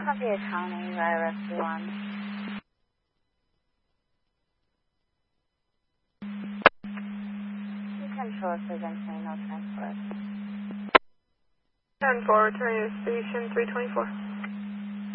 Copy County, IRS 1. You can show us eventually, no transport. 10-4, returning to station 324.